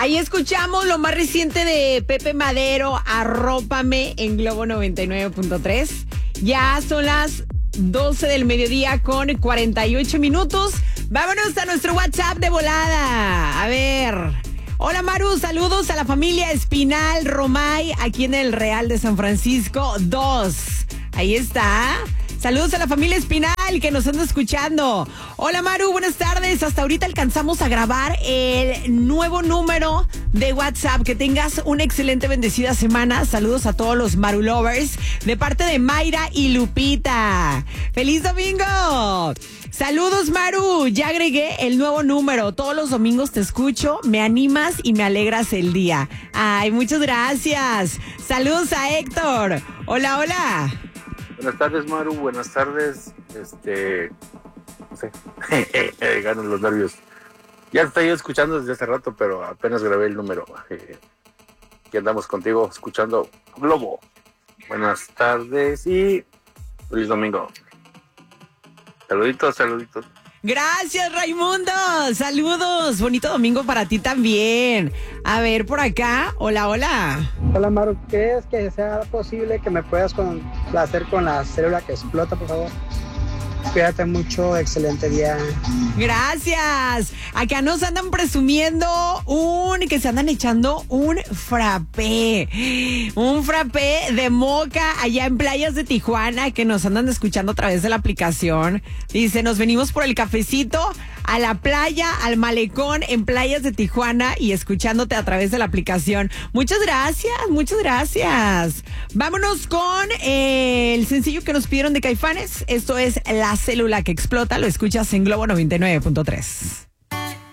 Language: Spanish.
Ahí escuchamos lo más reciente de Pepe Madero, Arrópame, en Globo 99.3. Ya son las 12 del mediodía con 48 minutos. Vámonos a nuestro WhatsApp de volada. A ver. Hola Maru, saludos a la familia Espinal Romay, aquí en el Real de San Francisco 2. Ahí está. Saludos a la familia Espinal que nos anda escuchando. Hola Maru, buenas tardes. Hasta ahorita alcanzamos a grabar el nuevo número de WhatsApp. Que tengas una excelente, bendecida semana. Saludos a todos los Maru Lovers de parte de Mayra y Lupita. ¡Feliz domingo! Saludos Maru, ya agregué el nuevo número. Todos los domingos te escucho, me animas y me alegras el día. Ay, muchas gracias. Saludos a Héctor. Hola, hola. Buenas tardes, Maru, buenas tardes. No sé, ganan los nervios. Ya te estoy escuchando desde hace rato, pero apenas grabé el número. Aquí andamos contigo, escuchando Globo. Buenas tardes y feliz domingo. Saluditos, saluditos. Gracias, Raimundo. Saludos. Bonito domingo para ti también. A ver, por acá. Hola, hola. Hola, Maru. ¿Crees que sea posible que me puedas complacer con la célula que explota, por favor? Cuídate mucho, excelente día. Gracias. Acá nos andan presumiendo que se andan echando un frappé de moca allá en playas de Tijuana, que nos andan escuchando a través de la aplicación. Dice, nos venimos por el cafecito a la playa, al malecón en playas de Tijuana y escuchándote a través de la aplicación. Muchas gracias, muchas gracias. Vámonos con el sencillo que nos pidieron de Caifanes. Esto es La Célula que Explota. Lo escuchas en Globo 99.3.